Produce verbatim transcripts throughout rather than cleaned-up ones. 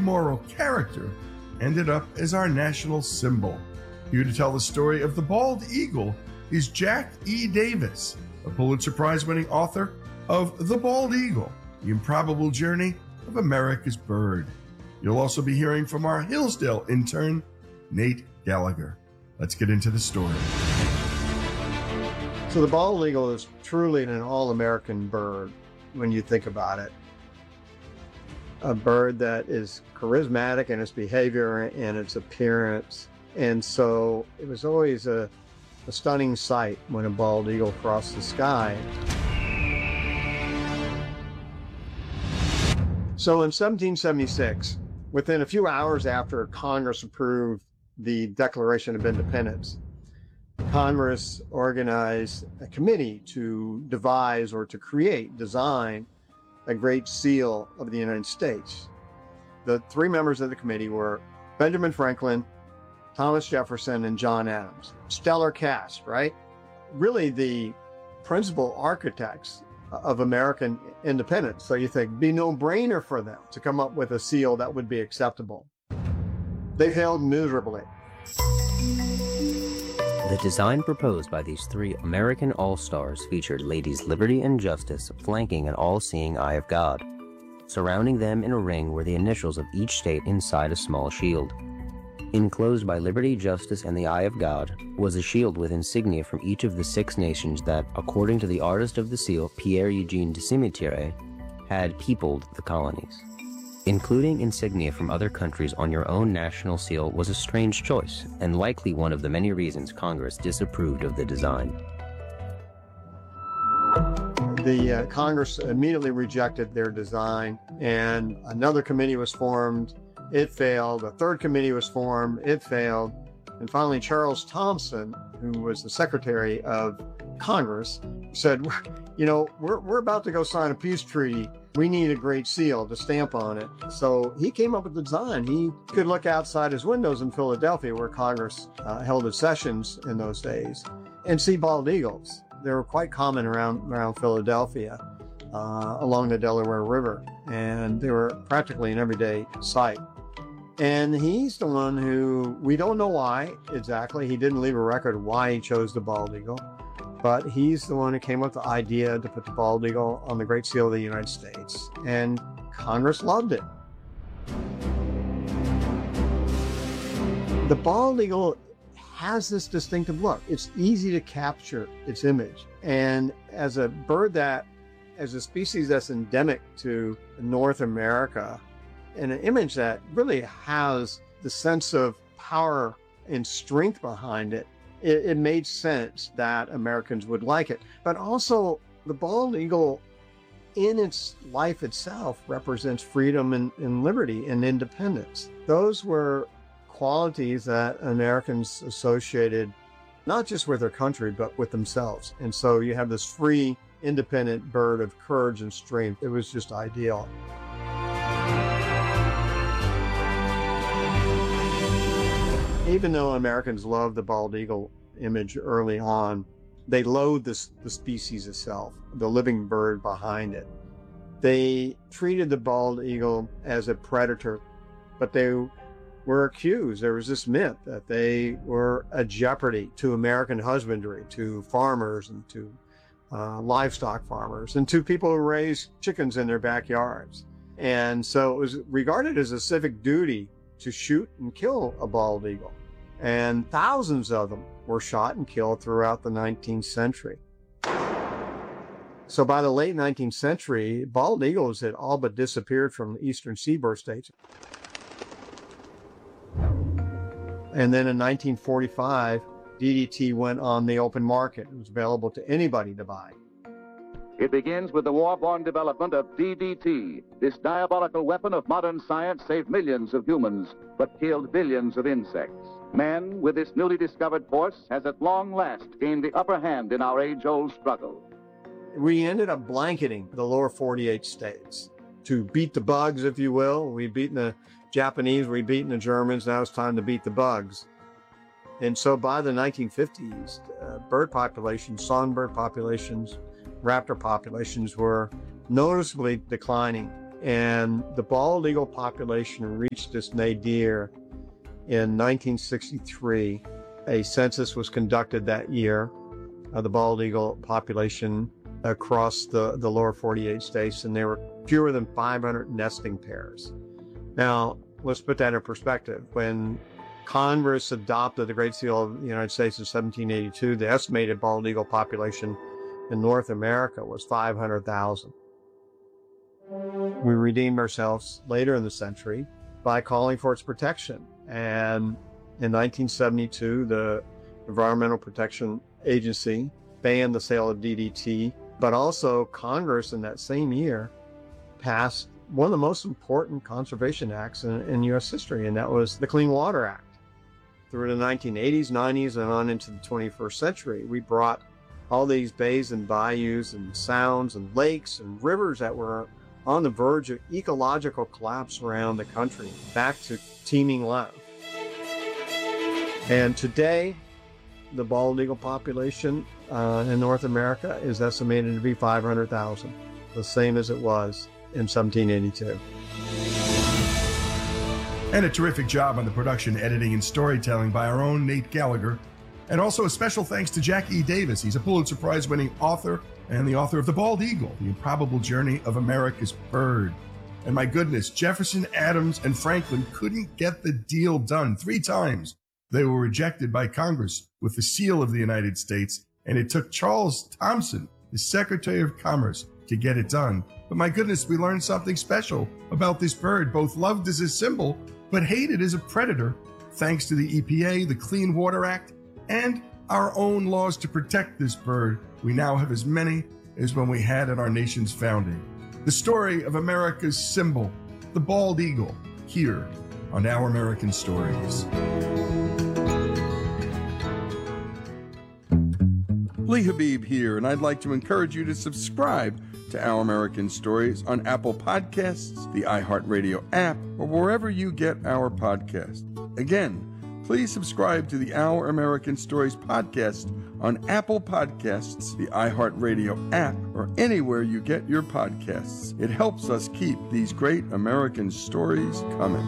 moral character ended up as our national symbol. Here to tell the story of the bald eagle is Jack E. Davis, a Pulitzer Prize-winning author of The Bald Eagle, The Improbable Journey of America's Bird. You'll also be hearing from our Hillsdale intern, Nate Gallagher. Let's get into the story. So the bald eagle is truly an all-American bird when you think about it. A bird that is charismatic in its behavior and its appearance. And so it was always a, a stunning sight when a bald eagle crossed the sky. So in seventeen seventy-six, within a few hours after Congress approved the Declaration of Independence, Congress organized a committee to devise or to create, design a great seal of the United States. The three members of the committee were Benjamin Franklin, Thomas Jefferson, and John Adams. Stellar cast, right? Really the principal architects of American independence. So you think, be no-brainer for them to come up with a seal that would be acceptable. They failed miserably. The design proposed by these three American all-stars featured Ladies Liberty and Justice flanking an all-seeing eye of God. Surrounding them in a ring were the initials of each state inside a small shield. Enclosed by Liberty, Justice, and the Eye of God was a shield with insignia from each of the six nations that, according to the artist of the seal, Pierre Eugene de Cimetière, had peopled the colonies. Including insignia from other countries on your own national seal was a strange choice, and likely one of the many reasons Congress disapproved of the design. The uh, Congress immediately rejected their design, and another committee was formed. It failed. A third committee was formed. It failed. And finally, Charles Thompson, who was the Secretary of Congress, said, you know, we're, we're about to go sign a peace treaty. We need a great seal to stamp on it. So he came up with the design. He could look outside his windows in Philadelphia, where Congress uh, held its sessions in those days, and see bald eagles. They were quite common around, around Philadelphia, uh, along the Delaware River, and they were practically an everyday sight. And he's the one who, we don't know why exactly, he didn't leave a record why he chose the bald eagle, but he's the one who came up with the idea to put the bald eagle on the Great Seal of the United States, and Congress loved it. The bald eagle has this distinctive look. It's easy to capture its image, and as a bird that, as a species that's endemic to North America, and an image that really has the sense of power and strength behind it, it, it made sense that Americans would like it. But also, the bald eagle in its life itself represents freedom and, and liberty and independence. Those were qualities that Americans associated not just with their country, but with themselves. And so you have this free, independent bird of courage and strength. It was just ideal. Even though Americans loved the bald eagle image early on, they loathed this, the species itself, the living bird behind it. They treated the bald eagle as a predator, but they were accused. There was this myth that they were a jeopardy to American husbandry, to farmers and to uh, livestock farmers, and to people who raise chickens in their backyards. And so it was regarded as a civic duty to shoot and kill a bald eagle. And thousands of them were shot and killed throughout the nineteenth century. So by the late nineteenth century, bald eagles had all but disappeared from the eastern seaboard states. And then in nineteen forty-five, D D T went on the open market. It was available to anybody to buy. It begins with the war-born development of D D T. This diabolical weapon of modern science saved millions of humans, but killed billions of insects. Man, with this newly discovered force, has at long last gained the upper hand in our age-old struggle. We ended up blanketing the lower forty-eight states to beat the bugs, if you will. We'd beaten the Japanese, we'd beaten the Germans, now it's time to beat the bugs. And so by the nineteen fifties, uh, bird populations, songbird populations, raptor populations were noticeably declining. And the bald eagle population reached its nadir in nineteen sixty-three. A census was conducted that year of the bald eagle population across the, the lower forty-eight states, and there were fewer than five hundred nesting pairs. Now, let's put that in perspective. When Congress adopted the Great Seal of the United States in seventeen eighty-two, the estimated bald eagle population in North America was five hundred thousand. We redeemed ourselves later in the century by calling for its protection. And in nineteen seventy-two, the Environmental Protection Agency banned the sale of D D T, but also Congress in that same year passed one of the most important conservation acts in, in U S history, and that was the Clean Water Act. Through the nineteen eighties, nineties, and on into the twenty-first century, we brought all these bays and bayous and sounds and lakes and rivers that were on the verge of ecological collapse around the country back to teeming life. And today, the bald eagle population uh, in North America is estimated to be five hundred thousand, the same as it was in seventeen eighty-two. And a terrific job on the production, editing, and storytelling by our own Nate Gallagher. And also a special thanks to Jack E. Davis. He's a Pulitzer Prize-winning author and the author of The Bald Eagle, The Improbable Journey of America's Bird. And my goodness, Jefferson, Adams, and Franklin couldn't get the deal done three times. They were rejected by Congress with the seal of the United States, and it took Charles Thomson, the Secretary of Commerce, to get it done. But my goodness, we learned something special about this bird, both loved as a symbol, but hated as a predator, thanks to the E P A, the Clean Water Act, and our own laws to protect this bird. We now have as many as when we had at our nation's founding. The story of America's symbol, the bald eagle, here on Our American Stories. Lee Habib here, and I'd like to encourage you to subscribe to Our American Stories on Apple Podcasts, the iHeartRadio app, or wherever you get our podcast. Again, please subscribe to the Our American Stories podcast on Apple Podcasts, the iHeartRadio app, or anywhere you get your podcasts. It helps us keep these great American stories coming.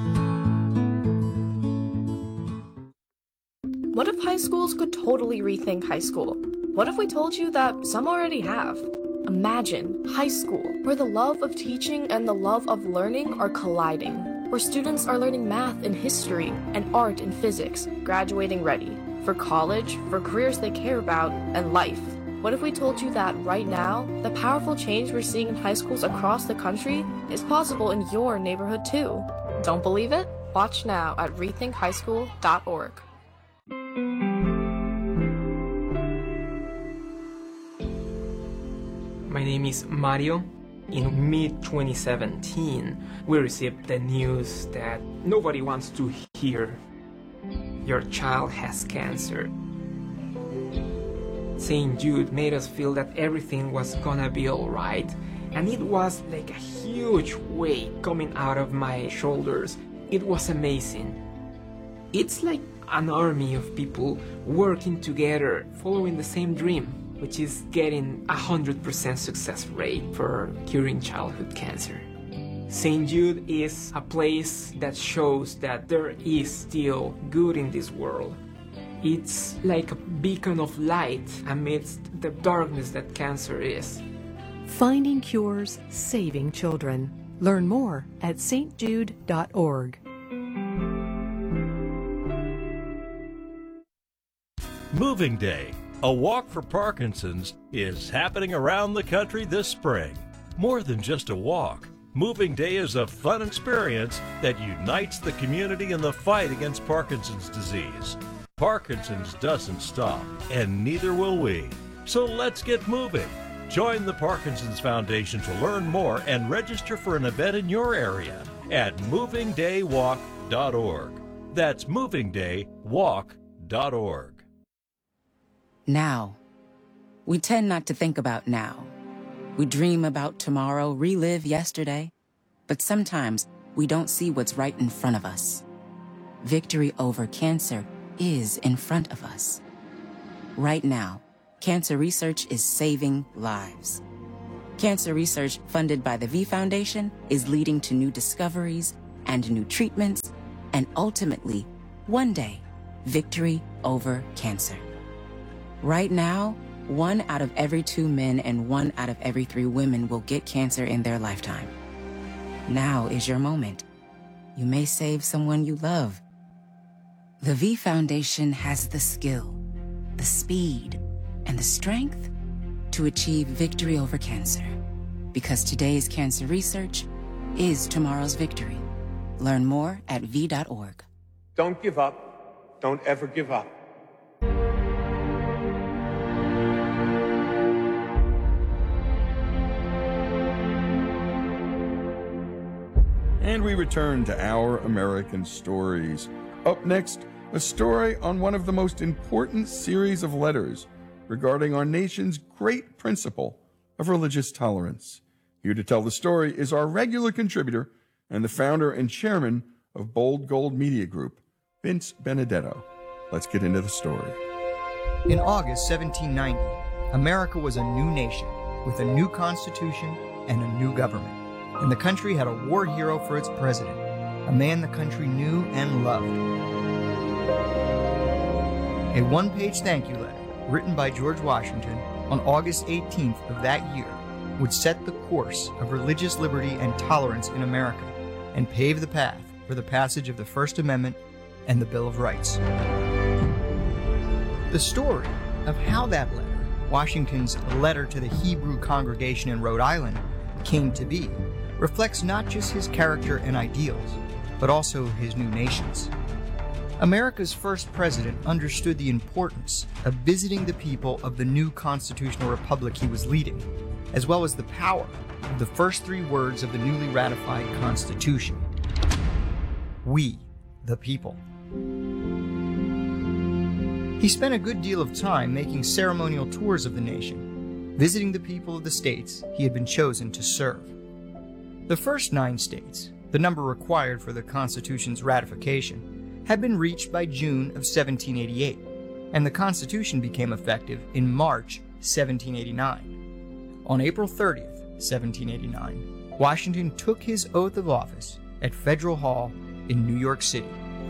What if high schools could totally rethink high school? What if we told you that some already have? Imagine high school, where the love of teaching and the love of learning are colliding, where students are learning math and history and art and physics, graduating ready for college, for careers they care about, and life. What if we told you that right now, the powerful change we're seeing in high schools across the country is possible in your neighborhood too? Don't believe it? Watch now at rethink high school dot org. My name is Mario. In mid twenty seventeen, we received the news that nobody wants to hear. Your child has cancer. Saint Jude made us feel that everything was gonna be alright, and it was like a huge weight coming out of my shoulders. It was amazing. It's like an army of people working together, following the same dream, which is getting a one hundred percent success rate for curing childhood cancer. Saint Jude is a place that shows that there is still good in this world. It's like a beacon of light amidst the darkness that cancer is. Finding cures, saving children. Learn more at S T Jude dot org. Moving Day, a walk for Parkinson's, is happening around the country this spring. More than just a walk, Moving Day is a fun experience that unites the community in the fight against Parkinson's disease. Parkinson's doesn't stop, and neither will we. So let's get moving. Join the Parkinson's Foundation to learn more and register for an event in your area at moving day walk dot org. That's moving day walk dot org. Now. We tend not to think about now. We dream about tomorrow, relive yesterday, but sometimes we don't see what's right in front of us. Victory over cancer is in front of us. Right now, cancer research is saving lives. Cancer research funded by the V Foundation is leading to new discoveries and new treatments, and ultimately, one day, victory over cancer. Right now, one out of every two men and one out of every three women will get cancer in their lifetime. Now is your moment. You may save someone you love. The V Foundation has the skill, the speed, and the strength to achieve victory over cancer. Because today's cancer research is tomorrow's victory. Learn more at V dot org. Don't give up. Don't ever give up. And we return to Our American Stories. Up next, a story on one of the most important series of letters regarding our nation's great principle of religious tolerance. Here to tell the story is our regular contributor and the founder and chairman of Bold Gold Media Group, Vince Benedetto. Let's get into the story. In August seventeen ninety, America was a new nation with a new constitution and a new government. And the country had a war hero for its president, a man the country knew and loved. A one-page thank you letter written by George Washington on August eighteenth of that year would set the course of religious liberty and tolerance in America and pave the path for the passage of the First Amendment and the Bill of Rights. The story of how that letter, Washington's letter to the Hebrew congregation in Rhode Island, came to be reflects not just his character and ideals, but also his new nation's. America's first president understood the importance of visiting the people of the new constitutional republic he was leading, as well as the power of the first three words of the newly ratified Constitution. We, the people. He spent a good deal of time making ceremonial tours of the nation, visiting the people of the states he had been chosen to serve. The first nine states, the number required for the Constitution's ratification, had been reached by June of seventeen eighty-eight, and the Constitution became effective in March seventeen eighty-nine. On April thirtieth, seventeen eighty-nine, Washington took his oath of office at Federal Hall in New York City.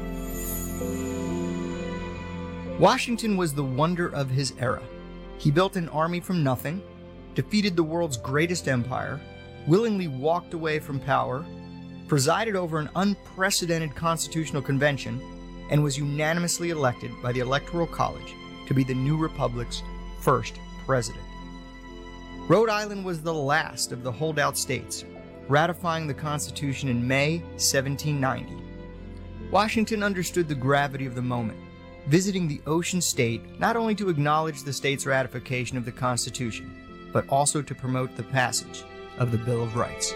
Washington was the wonder of his era. He built an army from nothing, defeated the world's greatest empire, willingly walked away from power, presided over an unprecedented constitutional convention, and was unanimously elected by the Electoral College to be the new republic's first president. Rhode Island was the last of the holdout states, ratifying the Constitution in May seventeen ninety. Washington understood the gravity of the moment, visiting the ocean state not only to acknowledge the state's ratification of the Constitution, but also to promote the passage of the Bill of Rights.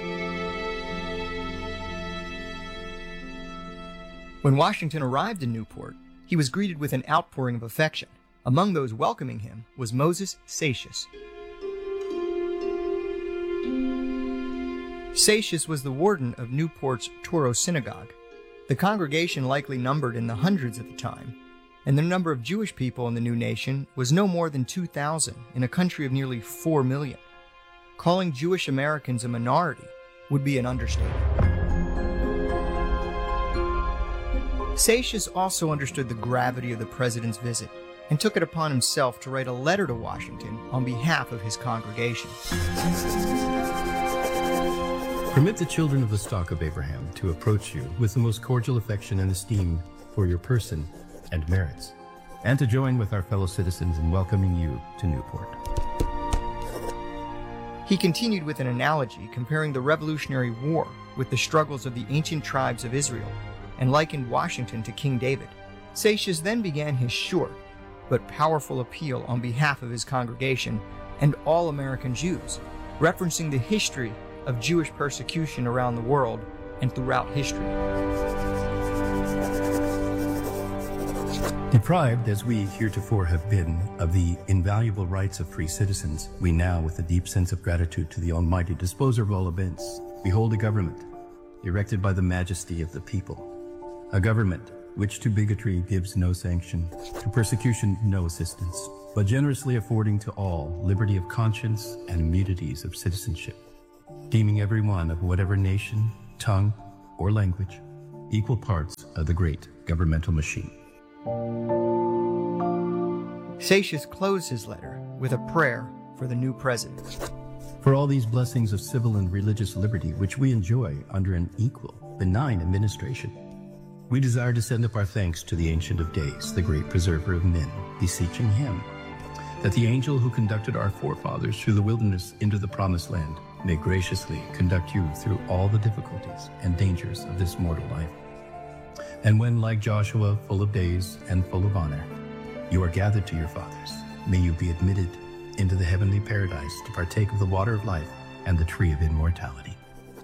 When Washington arrived in Newport, he was greeted with an outpouring of affection. Among those welcoming him was Moses Seixas. Seixas was the warden of Newport's Touro Synagogue. The congregation likely numbered in the hundreds at the time, and the number of Jewish people in the new nation was no more than two thousand in a country of nearly four million. Calling Jewish Americans a minority would be an understatement. Seixas also understood the gravity of the president's visit and took it upon himself to write a letter to Washington on behalf of his congregation. Permit the children of the stock of Abraham to approach you with the most cordial affection and esteem for your person and merits, and to join with our fellow citizens in welcoming you to Newport. He continued with an analogy comparing the Revolutionary War with the struggles of the ancient tribes of Israel, and likened Washington to King David. Seixas then began his short but powerful appeal on behalf of his congregation and all American Jews, referencing the history of Jewish persecution around the world and throughout history. Deprived, as we heretofore have been, of the invaluable rights of free citizens, we now, with a deep sense of gratitude to the Almighty Disposer of all events, behold a government erected by the majesty of the people, a government which to bigotry gives no sanction, to persecution no assistance, but generously affording to all liberty of conscience and immunities of citizenship, deeming every one of whatever nation, tongue, or language equal parts of the great governmental machine. Seixas closed his letter with a prayer for the new president. For all these blessings of civil and religious liberty which we enjoy under an equal, benign administration, we desire to send up our thanks to the Ancient of Days, the great preserver of men, beseeching him that the angel who conducted our forefathers through the wilderness into the promised land may graciously conduct you through all the difficulties and dangers of this mortal life. And when, like Joshua, full of days and full of honor, you are gathered to your fathers, may you be admitted into the heavenly paradise to partake of the water of life and the tree of immortality.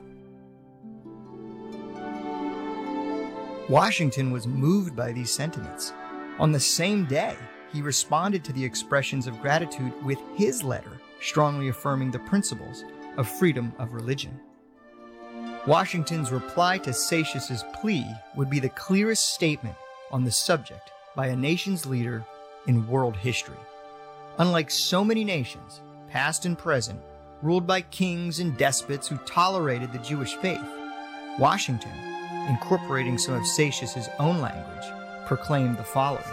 Washington was moved by these sentiments. On the same day, he responded to the expressions of gratitude with his letter, strongly affirming the principles of freedom of religion. Washington's reply to Seixas's plea would be the clearest statement on the subject by a nation's leader in world history. Unlike so many nations, past and present, ruled by kings and despots who tolerated the Jewish faith, Washington, incorporating some of Seixas's own language, proclaimed the following.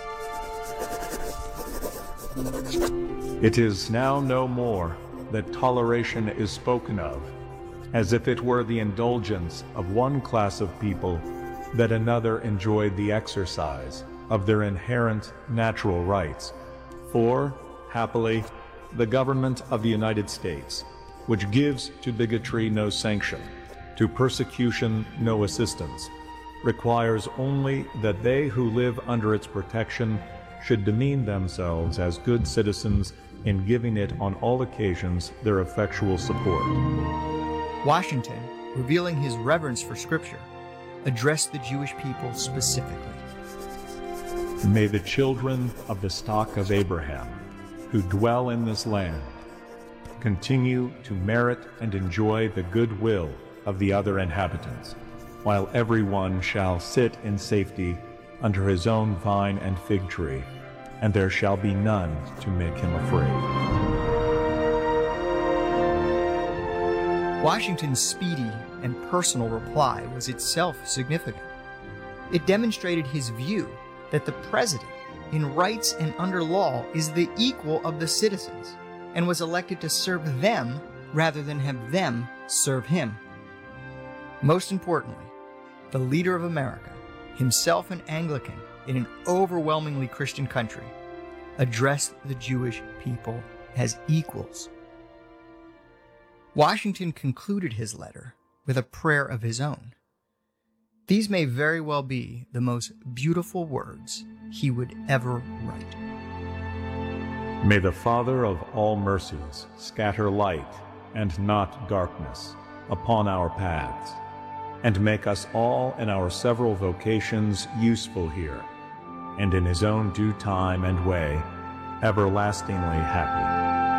It is now no more that toleration is spoken of, as if it were the indulgence of one class of people that another enjoyed the exercise of their inherent natural rights. For, happily, the government of the United States, which gives to bigotry no sanction, to persecution no assistance, requires only that they who live under its protection should demean themselves as good citizens in giving it on all occasions their effectual support. Washington, revealing his reverence for Scripture, addressed the Jewish people specifically. May the children of the stock of Abraham, who dwell in this land, continue to merit and enjoy the goodwill of the other inhabitants, while everyone shall sit in safety under his own vine and fig tree, and there shall be none to make him afraid. Washington's speedy and personal reply was itself significant. It demonstrated his view that the president, in rights and under law, is the equal of the citizens, and was elected to serve them rather than have them serve him. Most importantly, the leader of America, himself an Anglican in an overwhelmingly Christian country, addressed the Jewish people as equals. Washington concluded his letter with a prayer of his own. These may very well be the most beautiful words he would ever write. May the Father of all mercies scatter light and not darkness upon our paths, and make us all in our several vocations useful here, and in his own due time and way, everlastingly happy.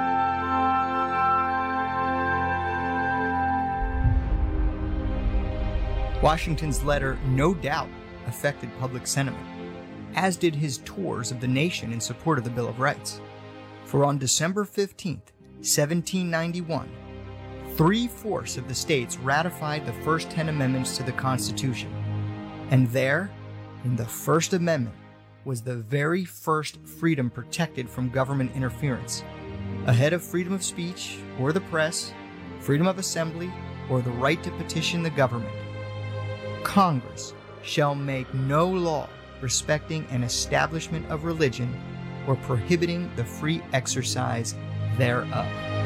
Washington's letter no doubt affected public sentiment, as did his tours of the nation in support of the Bill of Rights. For on December fifteenth, seventeen ninety-one, three-fourths of the states ratified the first ten amendments to the Constitution. And there, in the First Amendment, was the very first freedom protected from government interference, ahead of freedom of speech or the press, freedom of assembly, or the right to petition the government. Congress shall make no law respecting an establishment of religion or prohibiting the free exercise thereof.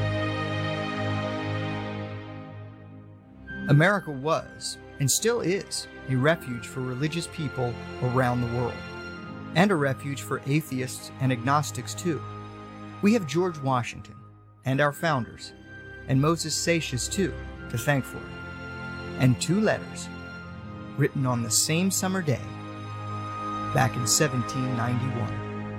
America was, and still is, a refuge for religious people around the world, and a refuge for atheists and agnostics too. We have George Washington, and our founders, and Moses Seixas too, to thank for it, and two letters written on the same summer day back in seventeen ninety-one.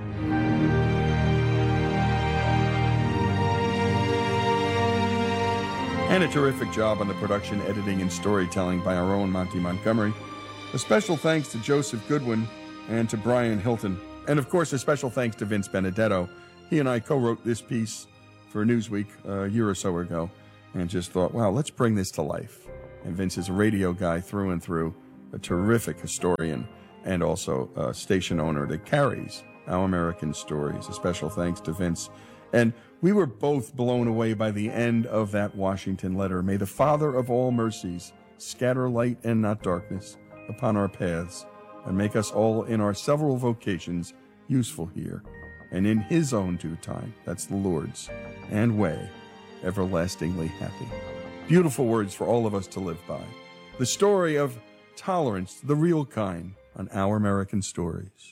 And a terrific job on the production, editing, and storytelling by our own Monty Montgomery. A special thanks to Joseph Goodwin and to Brian Hilton. And of course, a special thanks to Vince Benedetto. He and I co-wrote this piece for Newsweek a year or so ago and just thought, wow, let's bring this to life. And Vince is a radio guy through and through, a terrific historian, and also a station owner that carries Our American Stories. A special thanks to Vince. And we were both blown away by the end of that Washington letter. May the Father of all mercies scatter light and not darkness upon our paths, and make us all in our several vocations useful here, and in his own due time, that's the Lord's, and way, everlastingly happy. Beautiful words for all of us to live by. The story of tolerance, the real kind, on Our American Stories.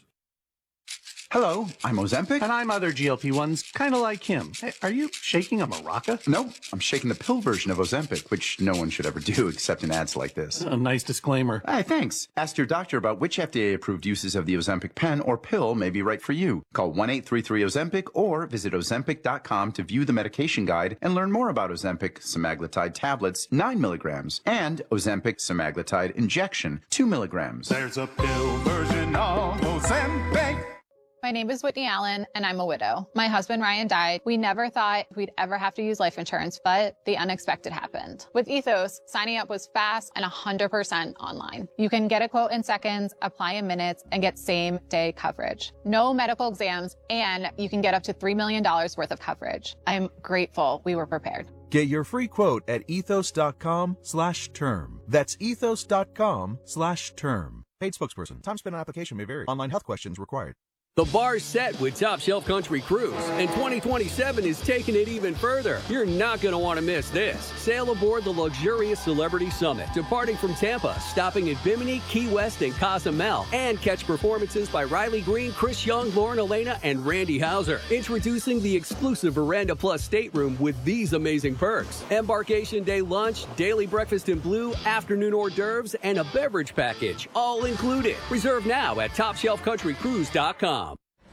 Hello, I'm Ozempic. And I'm other G L P ones, kind of like him. Hey, are you shaking a maraca? No, I'm shaking the pill version of Ozempic, which no one should ever do except in ads like this. A nice disclaimer. Hey, thanks. Ask your doctor about which F D A-approved uses of the Ozempic pen or pill may be right for you. Call one eight three three Ozempic or visit ozempic dot com to view the medication guide and learn more about Ozempic semaglutide tablets, nine milligrams, and Ozempic semaglutide injection, two milligrams. There's a pill version of Ozempic. My name is Whitney Allen, and I'm a widow. My husband, Ryan, died. We never thought we'd ever have to use life insurance, but the unexpected happened. With Ethos, signing up was fast and one hundred percent online. You can get a quote in seconds, apply in minutes, and get same-day coverage. No medical exams, and you can get up to three million dollars worth of coverage. I'm grateful we were prepared. Get your free quote at ethos.com slash term. That's ethos.com slash term. Paid spokesperson. Time spent on application may vary. Online health questions required. The bar's set with Top Shelf Country Cruise, and twenty twenty-seven is taking it even further. You're not going to want to miss this. Sail aboard the luxurious Celebrity Summit, departing from Tampa, stopping at Bimini, Key West, and Cozumel, and catch performances by Riley Green, Chris Young, Lauren Elena, and Randy Hauser. Introducing the exclusive Veranda Plus stateroom with these amazing perks. Embarkation day lunch, daily breakfast in blue, afternoon hors d'oeuvres, and a beverage package, all included. Reserve now at top shelf country cruise dot com.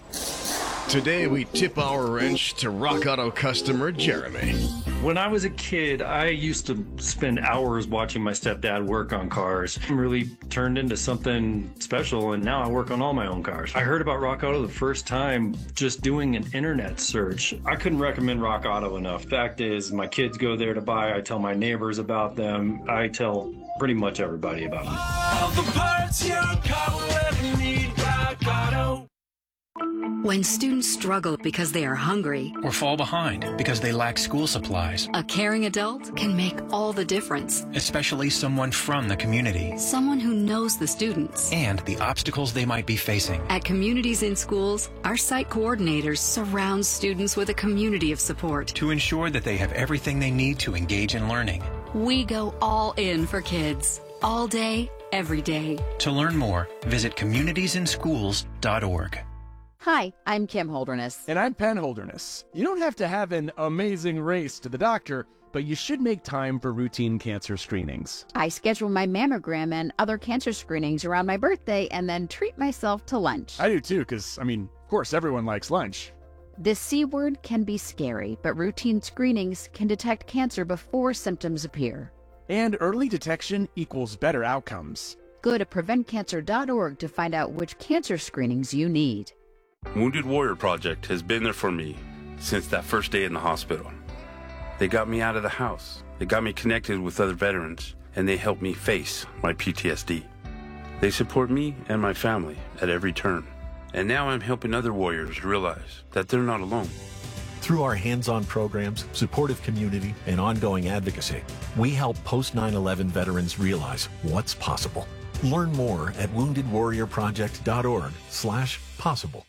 Today we tip our wrench to Rock Auto customer Jeremy. When I was a kid, I used to spend hours watching my stepdad work on cars. It really turned into something special, and now I work on all my own cars. I heard about Rock Auto the first time just doing an internet search. I couldn't recommend Rock Auto enough. Fact is, my kids go there to buy. I tell my neighbors about them. I tell pretty much everybody about them. All the parts your car will ever need, Rock Auto. When students struggle because they are hungry or fall behind because they lack school supplies, a caring adult can make all the difference. Especially someone from the community. Someone who knows the students and the obstacles they might be facing. At Communities in Schools, our site coordinators surround students with a community of support to ensure that they have everything they need to engage in learning. We go all in for kids, all day, every day. To learn more, visit communities in schools dot org. Hi, I'm Kim Holderness. And I'm Penn Holderness. You don't have to have an amazing race to the doctor, but you should make time for routine cancer screenings. I schedule my mammogram and other cancer screenings around my birthday and then treat myself to lunch. I do too, because, I mean, of course, everyone likes lunch. The C word can be scary, but routine screenings can detect cancer before symptoms appear. And early detection equals better outcomes. Go to prevent cancer dot org to find out which cancer screenings you need. Wounded Warrior Project has been there for me since that first day in the hospital. They got me out of the house, they got me connected with other veterans, and they helped me face my P T S D. They support me and my family at every turn. And now I'm helping other warriors realize that they're not alone. Through our hands-on programs, supportive community, and ongoing advocacy, we help post nine eleven veterans realize what's possible. Learn more at wounded warrior project dot org slash possible.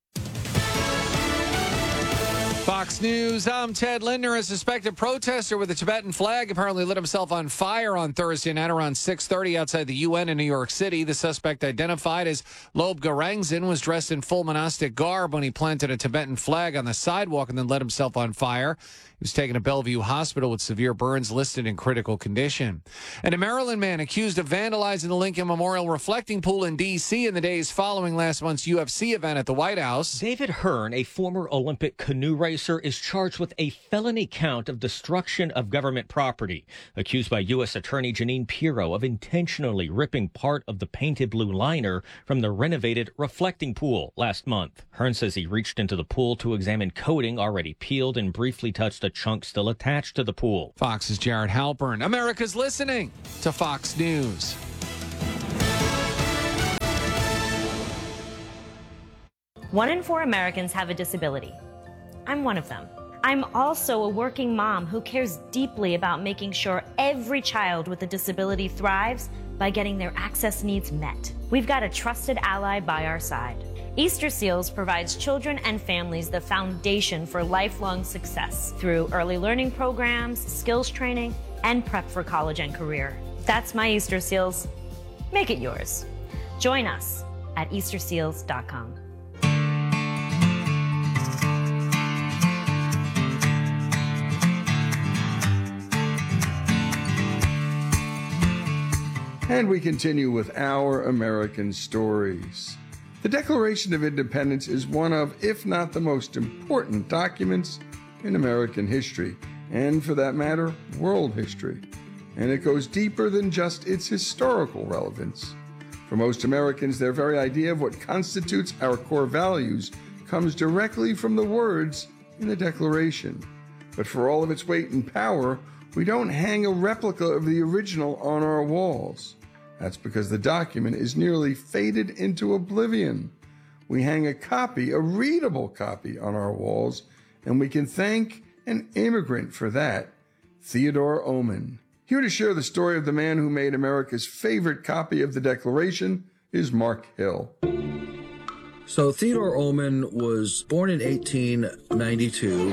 Fox News, I'm Ted Linder. A suspected protester with a Tibetan flag apparently lit himself on fire on Thursday night around six thirty outside the U N in New York City. The suspect, identified as Lob Garangzin, was dressed in full monastic garb when he planted a Tibetan flag on the sidewalk and then lit himself on fire. He was taken to Bellevue Hospital with severe burns, listed in critical condition. And a Maryland man accused of vandalizing the Lincoln Memorial reflecting pool in D C in the days following last month's U F C event at the White House. David Hearn, a former Olympic canoe racer, Racer is charged with a felony count of destruction of government property, accused by U S Attorney Janine Pirro of intentionally ripping part of the painted blue liner from the renovated reflecting pool last month. Hearn says he reached into the pool to examine coating already peeled and briefly touched a chunk still attached to the pool. Fox's Jared Halpern. America's listening to Fox News. One in four Americans have a disability. I'm one of them. I'm also a working mom who cares deeply about making sure every child with a disability thrives by getting their access needs met. We've got a trusted ally by our side. Easter Seals provides children and families the foundation for lifelong success through early learning programs, skills training, and prep for college and career. That's my Easter Seals. Make it yours. Join us at Easter Seals dot com. And we continue with our American stories. The Declaration of Independence is one of, if not the most important documents in American history, and for that matter, world history. And it goes deeper than just its historical relevance. For most Americans, their very idea of what constitutes our core values comes directly from the words in the Declaration. But for all of its weight and power, we don't hang a replica of the original on our walls. That's because the document is nearly faded into oblivion. We hang a copy, a readable copy, on our walls, and we can thank an immigrant for that, Theodore Oman. Here to share the story of the man who made America's favorite copy of the Declaration is Mark Hill. So Theodore Oman was born in eighteen ninety-two.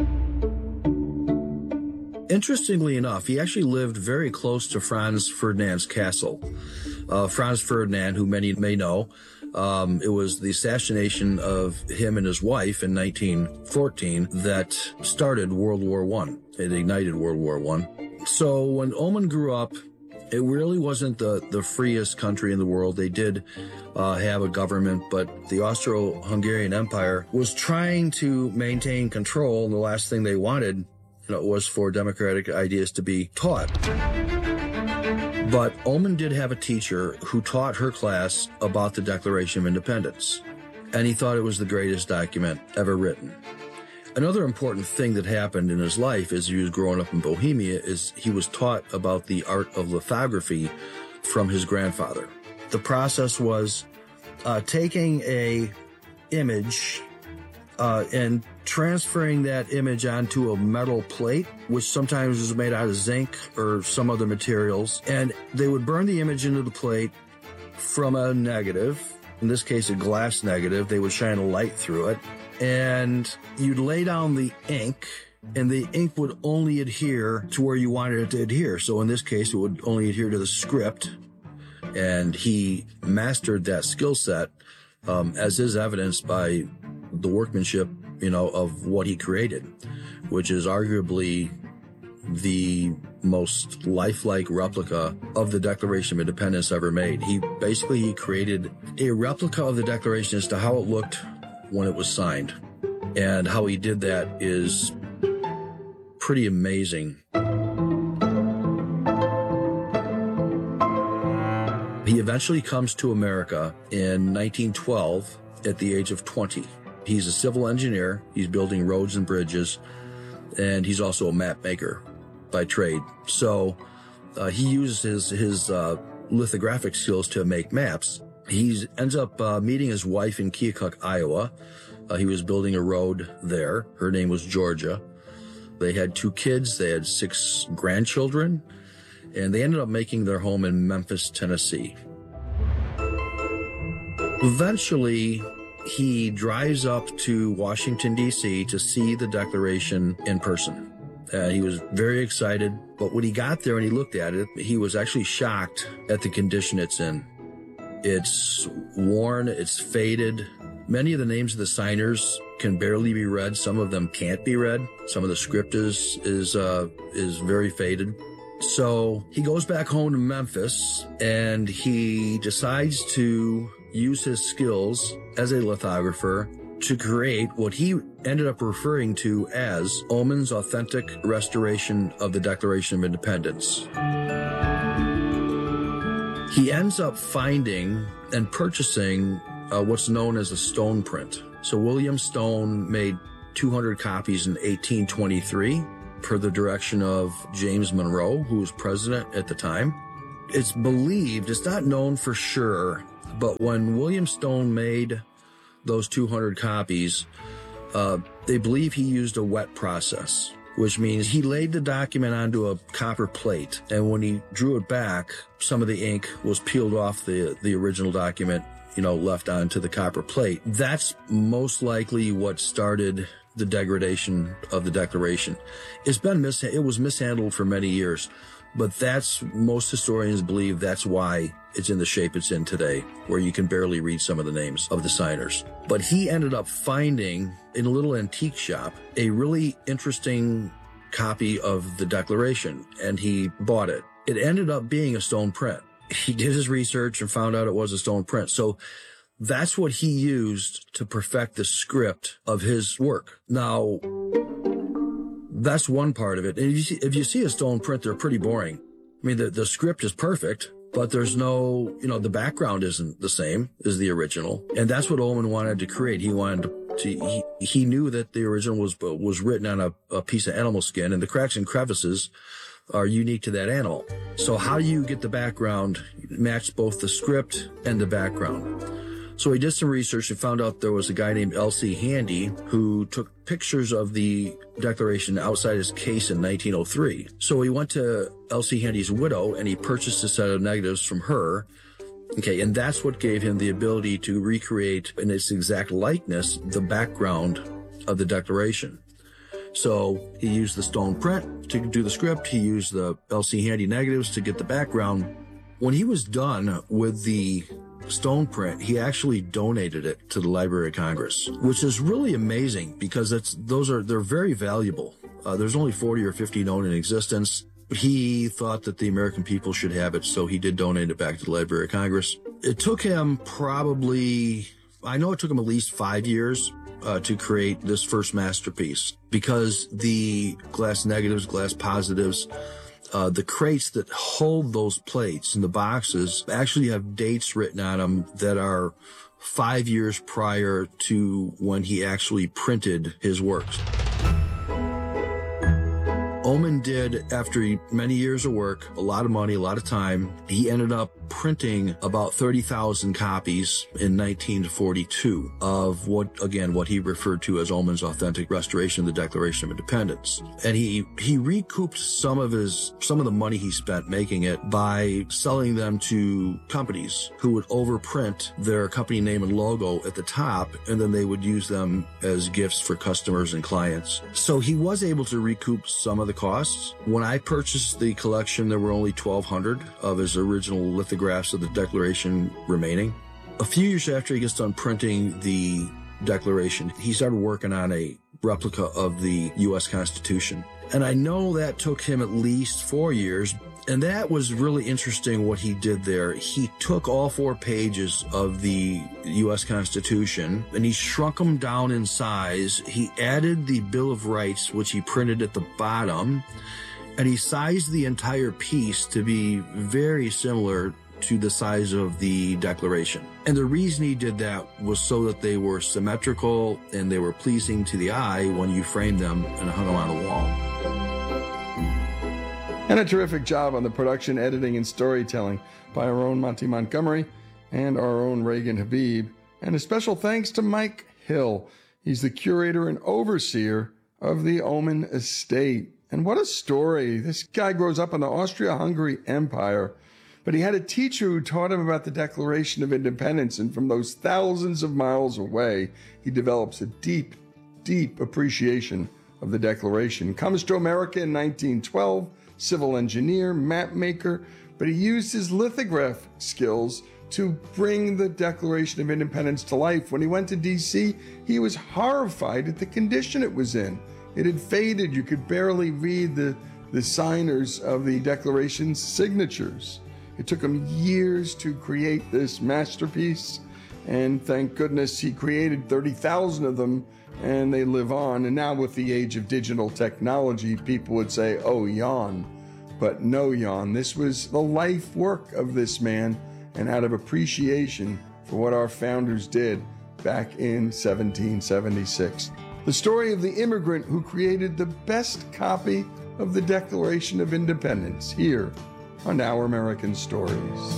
Interestingly enough, he actually lived very close to Franz Ferdinand's castle. Uh, Franz Ferdinand, who many may know, um, it was the assassination of him and his wife in nineteen fourteen that started World War One. It ignited World War One. So when Oman grew up, it really wasn't the, the freest country in the world. They did uh, have a government, but the Austro-Hungarian Empire was trying to maintain control, and the last thing they wanted You know, it was for democratic ideas to be taught. But Oman did have a teacher who taught her class about the Declaration of Independence, and he thought it was the greatest document ever written. Another important thing that happened in his life as he was growing up in Bohemia is he was taught about the art of lithography from his grandfather. The process was uh, taking a image uh, and transferring that image onto a metal plate, which sometimes was made out of zinc or some other materials, and they would burn the image into the plate from a negative, in this case a glass negative. They would shine a light through it, and you'd lay down the ink, and the ink would only adhere to where you wanted it to adhere. So in this case, it would only adhere to the script, and he mastered that skill set, um, as is evidenced by the workmanship, you know, of what he created, which is arguably the most lifelike replica of the Declaration of Independence ever made. He basically he created a replica of the Declaration as to how it looked when it was signed. And how he did that is pretty amazing. He eventually comes to America in nineteen twelve at the age of twenty. He's a civil engineer. He's building roads and bridges, and he's also a map maker by trade. So uh, he uses his, his uh, lithographic skills to make maps. He ends up uh, meeting his wife in Keokuk, Iowa. Uh, he was building a road there. Her name was Georgia. They had two kids. They had six grandchildren, and they ended up making their home in Memphis, Tennessee. Eventually, he drives up to Washington, D C to see the Declaration in person. Uh, he was very excited, but when he got there and he looked at it, he was actually shocked at the condition it's in. It's worn, it's faded. Many of the names of the signers can barely be read. Some of them can't be read. Some of the script is, is, uh, is very faded. So he goes back home to Memphis, and he decides to use his skills as a lithographer to create what he ended up referring to as Ullman's Authentic Restoration of the Declaration of Independence. He ends up finding and purchasing uh, what's known as a stone print. So William Stone made two hundred copies in eighteen twenty-three per the direction of James Monroe, who was president at the time. It's believed, it's not known for sure, but when William Stone made those two hundred copies, uh, they believe he used a wet process, which means he laid the document onto a copper plate, and when he drew it back, some of the ink was peeled off the, the original document, you know, left onto the copper plate. That's most likely what started the degradation of the Declaration. It's been mis- it was mishandled for many years, but that's, most historians believe that's why it's in the shape it's in today, where you can barely read some of the names of the signers. But he ended up finding in a little antique shop a really interesting copy of the Declaration, and he bought it. It ended up being a stone print. He did his research and found out it was a stone print. So that's what he used to perfect the script of his work. Now, that's one part of it. And if you see, if you see a stone print, they're pretty boring. I mean, the, the script is perfect, but there's no, you know, the background isn't the same as the original. And that's what Ullman wanted to create. He wanted to, to he, he knew that the original was, was written on a, a piece of animal skin, and the cracks and crevices are unique to that animal. So how do you get the background, match both the script and the background? So he did some research and found out there was a guy named L C Handy who took pictures of the Declaration outside his case in nineteen oh three. So he went to L C Handy's widow and he purchased a set of negatives from her. Okay, and that's what gave him the ability to recreate in its exact likeness the background of the Declaration. So he used the stone print to do the script. He used the L C Handy negatives to get the background. When he was done with the stone print, he actually donated it to the Library of Congress, which is really amazing because it's those are they're very valuable. Uh, there's only forty or fifty known in existence. But he thought that the American people should have it, so he did donate it back to the Library of Congress. It took him probably, I know it took him at least five years uh, to create this first masterpiece, because the glass negatives, glass positives, Uh, the crates that hold those plates in the boxes actually have dates written on them that are five years prior to when he actually printed his works. Ullman did, after many years of work, a lot of money, a lot of time, he ended up printing about thirty thousand copies in nineteen forty-two of what, again, what he referred to as Ullman's Authentic Restoration of the Declaration of Independence. And he, he recouped some of his, some of the money he spent making it by selling them to companies who would overprint their company name and logo at the top, and then they would use them as gifts for customers and clients. So he was able to recoup some of the costs. When I purchased the collection, there were only twelve hundred of his original lithographs of the Declaration remaining. A few years after he gets done printing the Declaration, he started working on a replica of the U S Constitution. And I know that took him at least four years. And that was really interesting what he did there. He took all four pages of the U S Constitution and he shrunk them down in size. He added the Bill of Rights, which he printed at the bottom, and he sized the entire piece to be very similar to the size of the Declaration. And the reason he did that was so that they were symmetrical and they were pleasing to the eye when you framed them and hung them on the wall. And a terrific job on the production, editing, and storytelling by our own Monty Montgomery and our own Reagan Habib. And a special thanks to Mike Hill. He's the curator and overseer of the Ullman Estate. And what a story. This guy grows up in the Austria-Hungary Empire, but he had a teacher who taught him about the Declaration of Independence, and from those thousands of miles away, he develops a deep, deep appreciation of the Declaration. Comes to America in nineteen twelve, civil engineer, map maker, but he used his lithograph skills to bring the Declaration of Independence to life. When he went to D C, he was horrified at the condition it was in. It had faded. You could barely read the, the signers of the Declaration's signatures. It took him years to create this masterpiece, And thank goodness he created thirty thousand of them, and they live on. And now with the age of digital technology, people would say, oh, yawn. But no yawn. This was the life work of this man, and out of appreciation for what our founders did back in seventeen seventy-six. The story of the immigrant who created the best copy of the Declaration of Independence here on Our American Stories.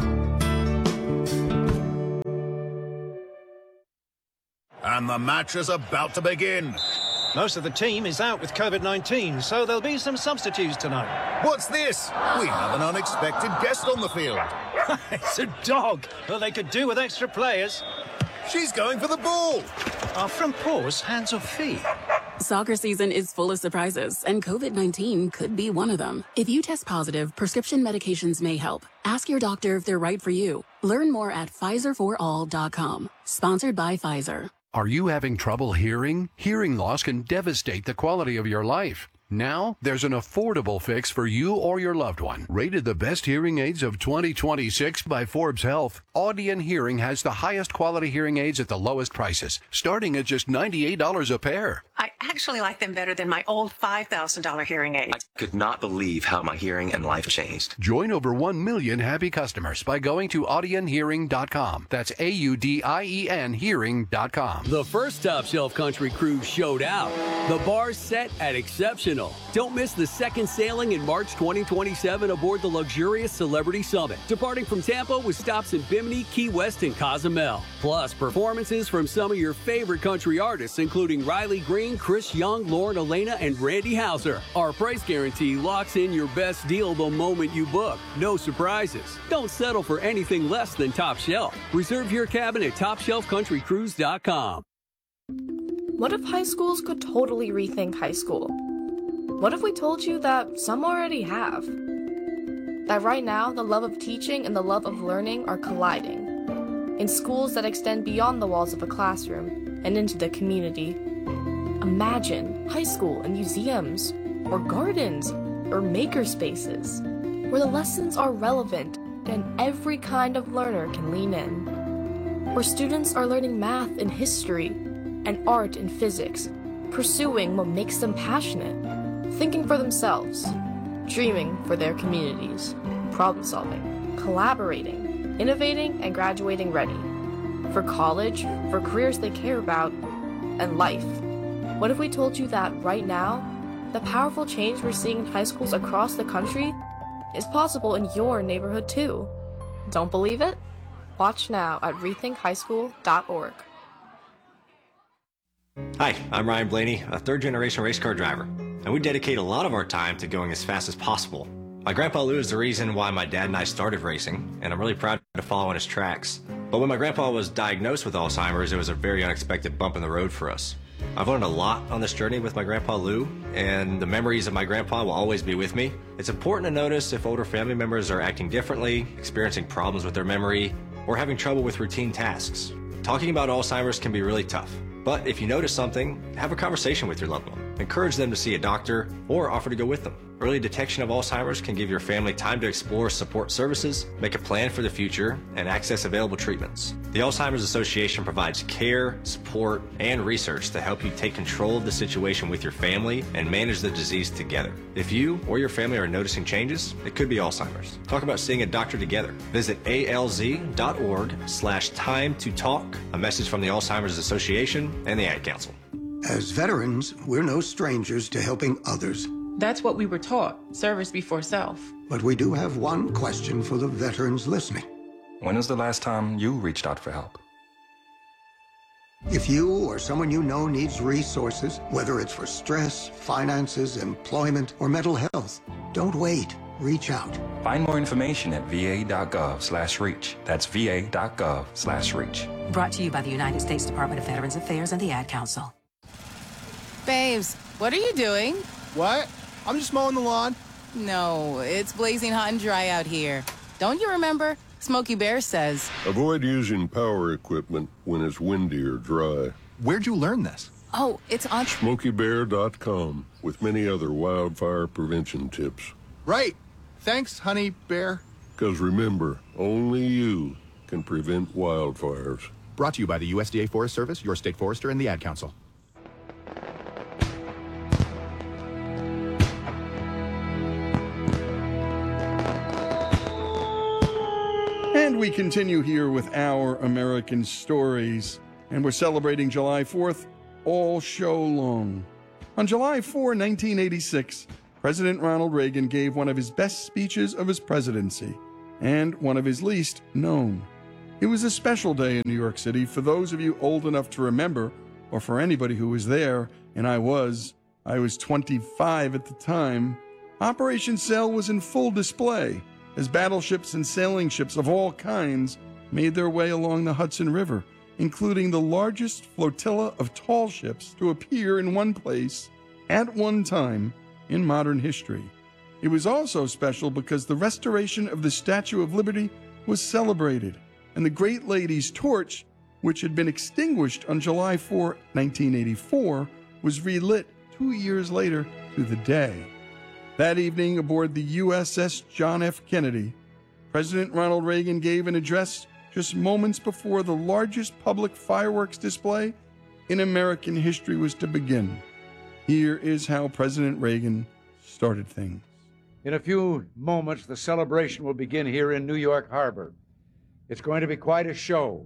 And the match is about to begin. Most of the team is out with COVID nineteen, so there'll be some substitutes tonight. What's this? We have an unexpected guest on the field. It's a dog. Well, they could do with extra players. She's going for the ball. Our front paws, hands or feet? Soccer season is full of surprises, and COVID nineteen could be one of them. If you test positive, prescription medications may help. Ask your doctor if they're right for you. Learn more at Pfizer for all dot com. Sponsored by Pfizer. Are you having trouble hearing? Hearing loss can devastate the quality of your life. Now, there's an affordable fix for you or your loved one. Rated the best hearing aids of twenty twenty-six by Forbes Health, Audion Hearing has the highest quality hearing aids at the lowest prices, starting at just ninety-eight dollars a pair. I actually like them better than my old five thousand dollars hearing aids. I could not believe how my hearing and life changed. Join over one million happy customers by going to audion hearing dot com. That's A U D I E N hearing dot com. The first Top Shelf Country Cruise showed out. The bar's set at exceptional. Don't miss the second sailing in March twenty twenty-seven aboard the luxurious Celebrity Summit, departing from Tampa with stops in Bimini, Key West, and Cozumel. Plus, performances from some of your favorite country artists, including Riley Green, Chris Young, Lauren Elena, and Randy Houser. Our price guarantee locks in your best deal the moment you book. No surprises. Don't settle for anything less than Top Shelf. Reserve your cabin at top shelf country cruise dot com. What if high schools could totally rethink high school? What if we told you that some already have? That right now, the love of teaching and the love of learning are colliding in schools that extend beyond the walls of a classroom and into the community. Imagine high school and museums, or gardens, or maker spaces, where the lessons are relevant and every kind of learner can lean in. Where students are learning math and history, and art and physics, pursuing what makes them passionate, thinking for themselves, dreaming for their communities, problem solving, collaborating, innovating, and graduating ready. For college, for careers they care about, and life. What if we told you that right now, the powerful change we're seeing in high schools across the country is possible in your neighborhood too? Don't believe it? Watch now at rethink high school dot org. Hi, I'm Ryan Blaney, a third-generation race car driver, and we dedicate a lot of our time to going as fast as possible. My grandpa Lou is the reason why my dad and I started racing, and I'm really proud to follow in his tracks. But when my grandpa was diagnosed with Alzheimer's, it was a very unexpected bump in the road for us. I've learned a lot on this journey with my grandpa Lou, and the memories of my grandpa will always be with me. It's important to notice if older family members are acting differently, experiencing problems with their memory, or having trouble with routine tasks. Talking about Alzheimer's can be really tough. But if you notice something, have a conversation with your loved one. Encourage them to see a doctor or offer to go with them. Early detection of Alzheimer's can give your family time to explore support services, make a plan for the future, and access available treatments. The Alzheimer's Association provides care, support, and research to help you take control of the situation with your family and manage the disease together. If you or your family are noticing changes, it could be Alzheimer's. Talk about seeing a doctor together. Visit A L Z dot org slash time to talk. A message from the Alzheimer's Association and the Ad Council. As veterans, we're no strangers to helping others. That's what we were taught, service before self. But we do have one question for the veterans listening. When was the last time you reached out for help? If you or someone you know needs resources, whether it's for stress, finances, employment, or mental health, don't wait. Reach out. Find more information at V A dot gov slash reach. That's V A dot gov slash reach. Brought to you by the United States Department of Veterans Affairs and the Ad Council. Babes, what are you doing? What? I'm just mowing the lawn. No, it's blazing hot and dry out here. Don't you remember? Smokey Bear says, avoid using power equipment when it's windy or dry. Where'd you learn this? Oh, it's on smokey bear dot com with many other wildfire prevention tips. Right. Thanks, honey bear. Because remember, only you can prevent wildfires. Brought to you by the U S D A Forest Service, your state forester, and the Ad Council. And we continue here with our American stories. And we're celebrating July fourth all show long. On July fourth, nineteen eighty-six, President Ronald Reagan gave one of his best speeches of his presidency, and one of his least known. It was a special day in New York City for those of you old enough to remember, or for anybody who was there, and I was. I was twenty-five at the time. Operation Sail was in full display as battleships and sailing ships of all kinds made their way along the Hudson River, including the largest flotilla of tall ships to appear in one place at one time in modern history. It was also special because the restoration of the Statue of Liberty was celebrated, and the Great Lady's torch, which had been extinguished on July fourth, nineteen eighty-four, was relit two years later to the day. That evening, aboard the U S S John F. Kennedy, President Ronald Reagan gave an address just moments before the largest public fireworks display in American history was to begin. Here is how President Reagan started things. In a few moments, the celebration will begin here in New York Harbor. It's going to be quite a show.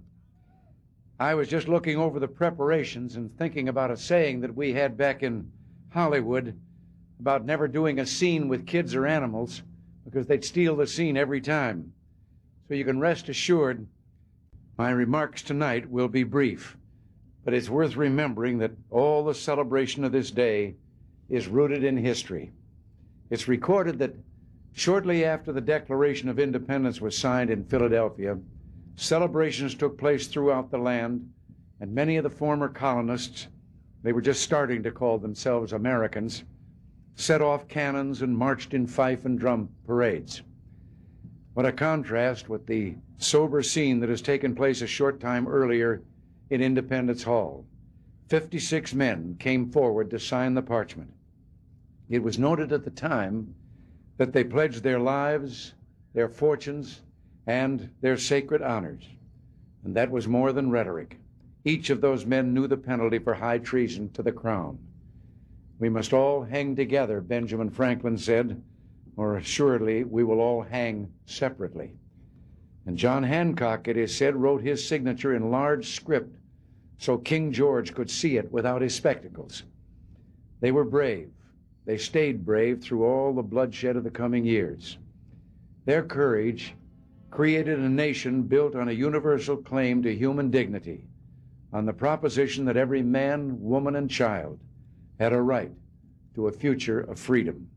I was just looking over the preparations and thinking about a saying that we had back in Hollywood about never doing a scene with kids or animals because they'd steal the scene every time. So you can rest assured my remarks tonight will be brief, but it's worth remembering that all the celebration of this day is rooted in history. It's recorded that shortly after the Declaration of Independence was signed in Philadelphia, celebrations took place throughout the land, and many of the former colonists, they were just starting to call themselves Americans, set off cannons and marched in fife and drum parades. What a contrast with the sober scene that has taken place a short time earlier in Independence Hall. fifty-six men came forward to sign the parchment. It was noted at the time that they pledged their lives, their fortunes, and their sacred honors. And that was more than rhetoric. Each of those men knew the penalty for high treason to the crown. We must all hang together, Benjamin Franklin said, or assuredly we will all hang separately. And John Hancock, it is said, wrote his signature in large script so King George could see it without his spectacles. They were brave. They stayed brave through all the bloodshed of the coming years. Their courage created a nation built on a universal claim to human dignity, on the proposition that every man, woman, and child had a right to a future of freedom.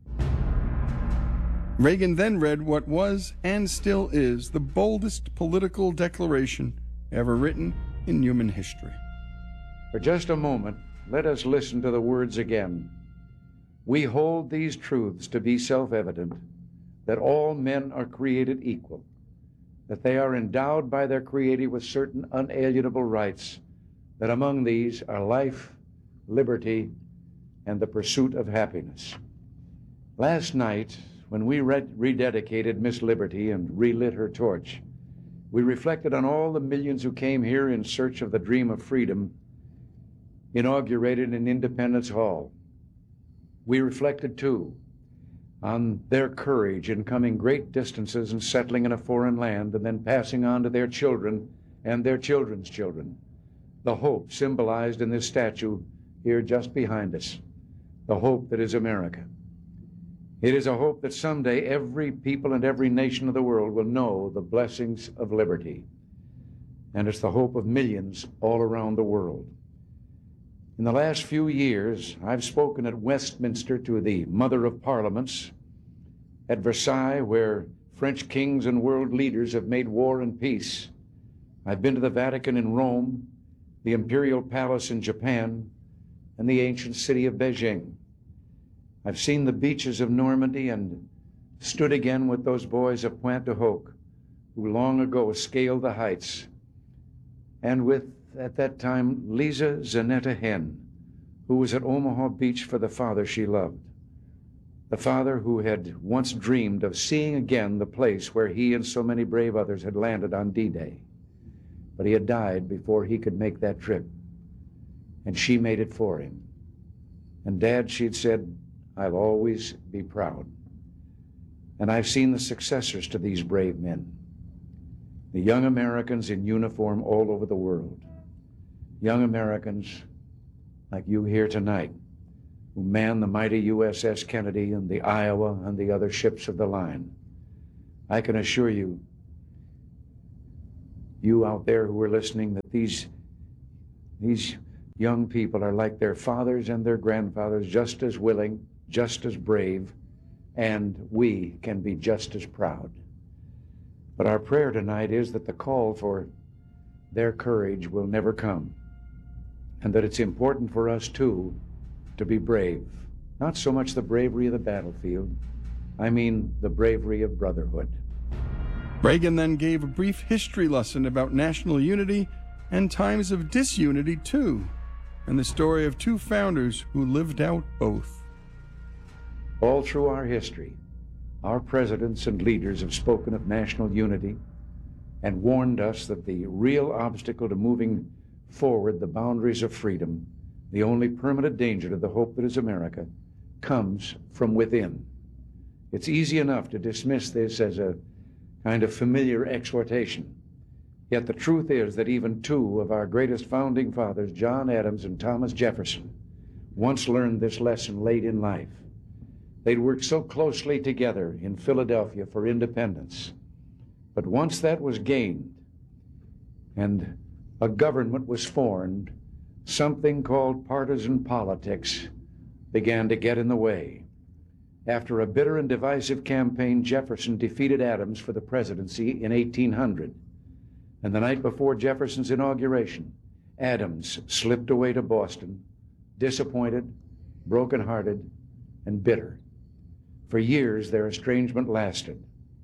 Reagan then read what was, and still is, the boldest political declaration ever written in human history. For just a moment, let us listen to the words again. We hold these truths to be self-evident, that all men are created equal, that they are endowed by their Creator with certain unalienable rights, that among these are life, liberty, and the pursuit of happiness. Last night, when we red- rededicated Miss Liberty and relit her torch, we reflected on all the millions who came here in search of the dream of freedom inaugurated in Independence Hall. We reflected, too, on their courage in coming great distances and settling in a foreign land and then passing on to their children and their children's children the hope symbolized in this statue here just behind us, the hope that is America. It is a hope that someday every people and every nation of the world will know the blessings of liberty. And it's the hope of millions all around the world. In the last few years, I've spoken at Westminster to the Mother of Parliaments, at Versailles, where French kings and world leaders have made war and peace. I've been to the Vatican in Rome, the Imperial Palace in Japan, and the ancient city of Beijing. I've seen the beaches of Normandy and stood again with those boys of Pointe du Hoc who long ago scaled the heights, and with, at that time, Lisa Zanetta Hen, who was at Omaha Beach for the father she loved, the father who had once dreamed of seeing again the place where he and so many brave others had landed on D-Day, but he had died before he could make that trip. And she made it for him. And Dad, she'd said, I'll always be proud. And I've seen the successors to these brave men, the young Americans in uniform all over the world, young Americans like you here tonight, who man the mighty U S S Kennedy and the Iowa and the other ships of the line. I can assure you, you out there who are listening, that these, these young people are like their fathers and their grandfathers, just as willing, just as brave, and we can be just as proud. But our prayer tonight is that the call for their courage will never come, and that it's important for us, too, to be brave. Not so much the bravery of the battlefield, I mean the bravery of brotherhood. Reagan then gave a brief history lesson about national unity and times of disunity, too, and the story of two founders who lived out both. All through our history, our presidents and leaders have spoken of national unity and warned us that the real obstacle to moving forward the boundaries of freedom, the only permanent danger to the hope that is America, comes from within. It's easy enough to dismiss this as a kind of familiar exhortation. Yet the truth is that even two of our greatest founding fathers, John Adams and Thomas Jefferson, once learned this lesson late in life. They'd worked so closely together in Philadelphia for independence. But once that was gained and a government was formed, something called partisan politics began to get in the way. After a bitter and divisive campaign, Jefferson defeated Adams for the presidency in eighteen hundred. And the night before Jefferson's inauguration, Adams slipped away to Boston, disappointed, broken-hearted, and bitter. For years, their estrangement lasted.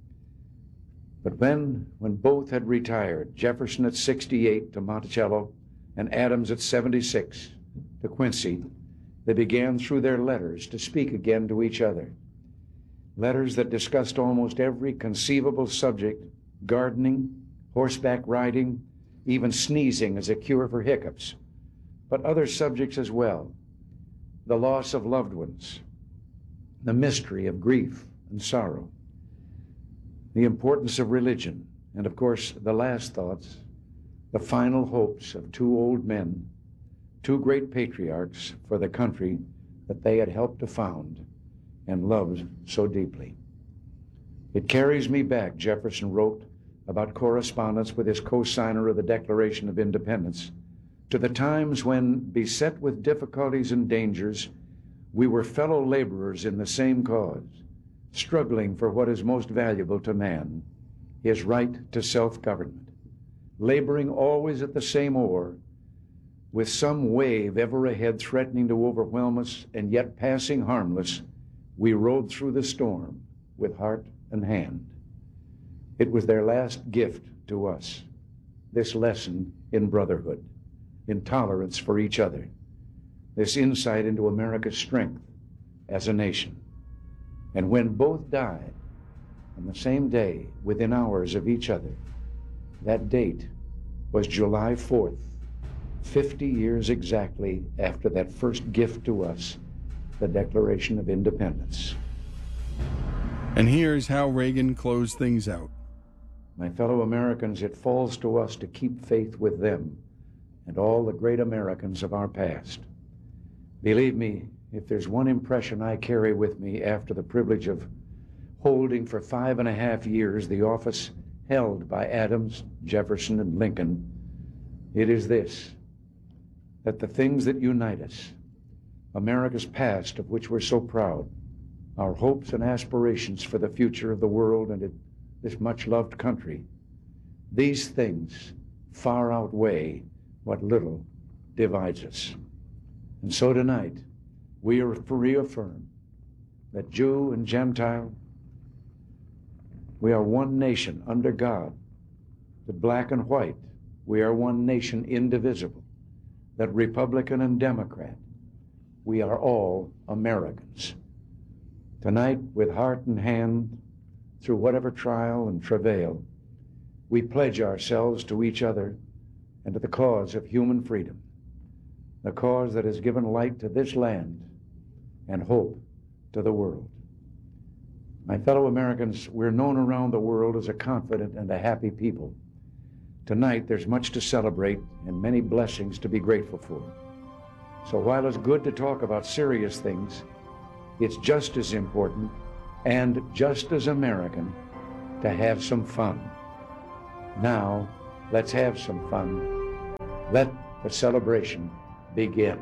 But then, when both had retired, Jefferson at sixty-eight to Monticello and Adams at seventy-six to Quincy, they began through their letters to speak again to each other. Letters that discussed almost every conceivable subject: gardening, horseback riding, even sneezing as a cure for hiccups, but other subjects as well: the loss of loved ones, the mystery of grief and sorrow, the importance of religion, and of course the last thoughts, the final hopes of two old men, two great patriarchs for the country that they had helped to found and loved so deeply. It carries me back, Jefferson wrote about correspondence with his co-signer of the Declaration of Independence, to the times when, beset with difficulties and dangers, we were fellow laborers in the same cause, struggling for what is most valuable to man, his right to self-government, laboring always at the same oar, with some wave ever ahead threatening to overwhelm us, and yet passing harmless, we rode through the storm with heart and hand. It was their last gift to us, this lesson in brotherhood, in tolerance for each other, this insight into America's strength as a nation. And when both died on the same day, within hours of each other, that date was July fourth, fifty years exactly after that first gift to us, the Declaration of Independence. And here's how Reagan closed things out. My fellow Americans, it falls to us to keep faith with them and all the great Americans of our past. Believe me, if there's one impression I carry with me after the privilege of holding for five and a half years the office held by Adams, Jefferson, and Lincoln, it is this: that the things that unite us, America's past of which we're so proud, our hopes and aspirations for the future of the world and it, this much-loved country, these things far outweigh what little divides us. And so tonight, we are reaffirm that Jew and Gentile, we are one nation under God, that black and white, we are one nation indivisible, that Republican and Democrat, we are all Americans. Tonight, with heart and hand, through whatever trial and travail, we pledge ourselves to each other and to the cause of human freedom, the cause that has given light to this land and hope to the world. My fellow Americans, we're known around the world as a confident and a happy people. Tonight, there's much to celebrate and many blessings to be grateful for. So while it's good to talk about serious things, it's just as important and just as American to have some fun. Now, let's have some fun. Let the celebration begin.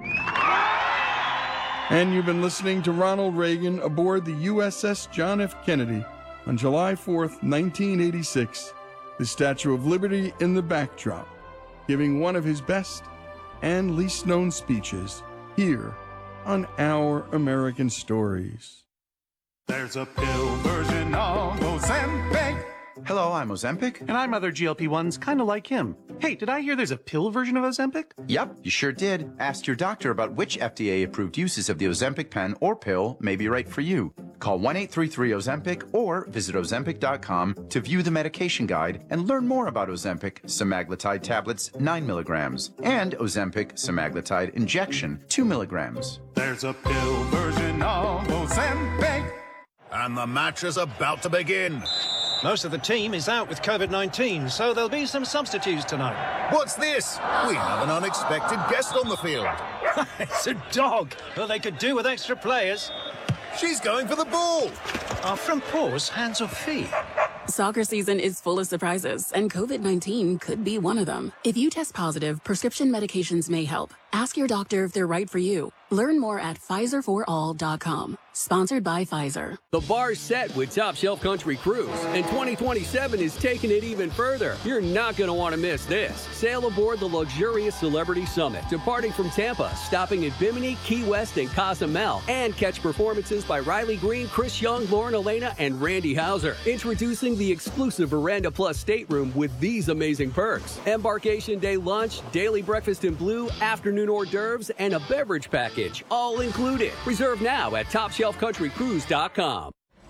And you've been listening to Ronald Reagan aboard the U S S John F. Kennedy on July fourth, nineteen eighty-six, the Statue of Liberty in the backdrop, giving one of his best and least known speeches here on Our American Stories. There's a pill version of Ozempic. Hello, I'm Ozempic. And I'm other G L P ones, kind of like him. Hey, did I hear there's a pill version of Ozempic? Yep, you sure did. Ask your doctor about which F D A-approved uses of the Ozempic pen or pill may be right for you. Call one eight three three Ozempic or visit Ozempic dot com to view the medication guide and learn more about Ozempic semaglutide tablets nine milligrams and Ozempic semaglutide injection two milligrams. There's a pill version of Ozempic. And the match is about to begin. Most of the team is out with COVID nineteen, so there'll be some substitutes tonight. What's this? We have an unexpected guest on the field. It's a dog. Well, they could do with extra players. She's going for the ball. Our front paws, hands or feet? Soccer season is full of surprises, and COVID nineteen could be one of them. If you test positive, prescription medications may help. Ask your doctor if they're right for you. Learn more at Pfizer for all dot com. Sponsored by Pfizer. The bar's set with Top Shelf Country Cruise, and twenty twenty-seven is taking it even further. You're not going to want to miss this. Sail aboard the luxurious Celebrity Summit, departing from Tampa, stopping at Bimini, Key West, and Cozumel, and catch performances by Riley Green, Chris Young, Lauren Elena, and Randy Hauser. Introducing the exclusive Veranda Plus stateroom with these amazing perks. Embarkation day lunch, daily breakfast in blue, afternoon hors d'oeuvres, and a beverage package, all included. Reserve now at top shelf country cruise dot com.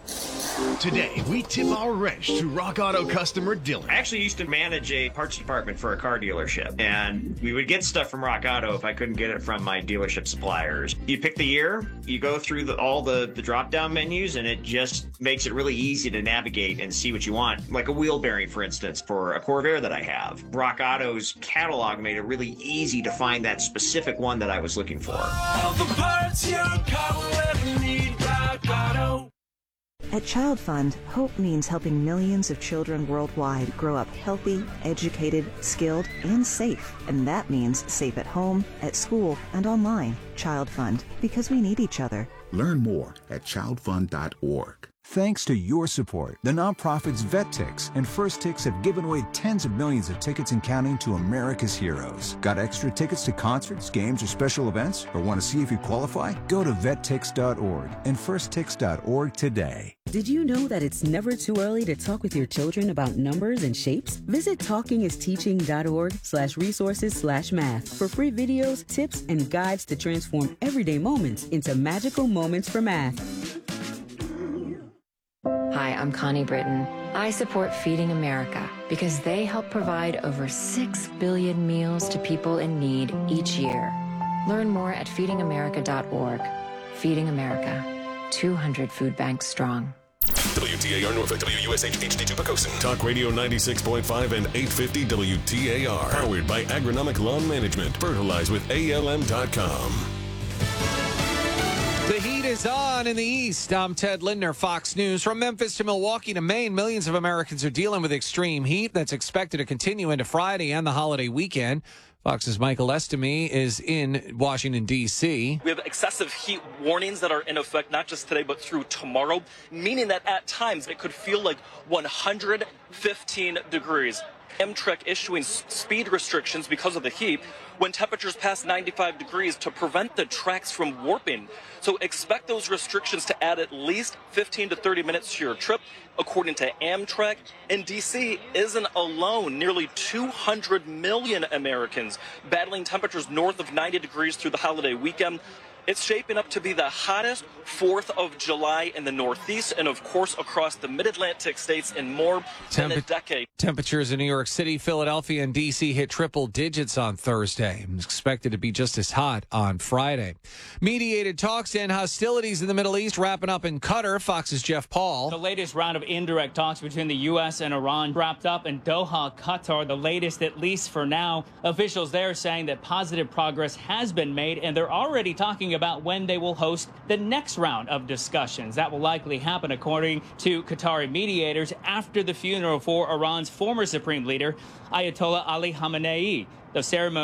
Today, we tip our wrench to Rock Auto customer Dylan. I actually used to manage a parts department for a car dealership, and we would get stuff from Rock Auto if I couldn't get it from my dealership suppliers. You pick the year, you go through the, all the, the drop-down menus, and it just makes it really easy to navigate and see what you want. Like a wheel bearing, for instance, for a Corvair that I have. Rock Auto's catalog made it really easy to find that specific one that I was looking for. All the parts your car will ever need, Rock Auto. At Child Fund, hope means helping millions of children worldwide grow up healthy, educated, skilled, and safe. And that means safe at home, at school, and online. Child Fund, because we need each other. Learn more at child fund dot org. Thanks to your support, the nonprofits VetTix and First Tix have given away tens of millions of tickets and counting to America's heroes. Got extra tickets to concerts, games, or special events? Or want to see if you qualify? Go to vet tix dot org and first tix dot org today. Did you know that it's never too early to talk with your children about numbers and shapes? Visit talking is teaching dot org slash resources slash math for free videos, tips, and guides to transform everyday moments into magical moments for math. Hi, I'm Connie Britton. I support Feeding America because they help provide over six billion meals to people in need each year. Learn more at feeding america dot org. Feeding America, two hundred food banks strong. W T A R Norfolk, W U S H H D two Pocosin. Talk Radio ninety-six point five and eight fifty W T A R. Powered by Agronomic Lawn Management. Fertilize with A L M dot com. The heat is on in the East. I'm Ted Lindner, Fox News. From Memphis to Milwaukee to Maine, millions of Americans are dealing with extreme heat that's expected to continue into Friday and the holiday weekend. Fox's Michael Estemy is in Washington, D C We have excessive heat warnings that are in effect not just today but through tomorrow, meaning that at times it could feel like one hundred fifteen degrees. Amtrak issuing speed restrictions because of the heat when temperatures pass ninety-five degrees to prevent the tracks from warping. So expect those restrictions to add at least fifteen to thirty minutes to your trip. According to Amtrak, and D C isn't alone. Nearly two hundred million Americans battling temperatures north of ninety degrees through the holiday weekend. It's shaping up to be the hottest fourth of July in the Northeast and, of course, across the mid-Atlantic states in more than a decade. Temperatures in New York City, Philadelphia, and D C hit triple digits on Thursday. It's expected to be just as hot on Friday. Mediated talks and hostilities in the Middle East wrapping up in Qatar. Fox's Jeff Paul. The latest round of indirect talks between the U S and Iran wrapped up in Doha, Qatar. The latest, at least for now. Officials there saying that positive progress has been made, and they're already talking about when they will host the next round of discussions. That will likely happen, according to Qatari mediators, after the funeral for Iran's former supreme leader, Ayatollah Ali Khamenei. The ceremony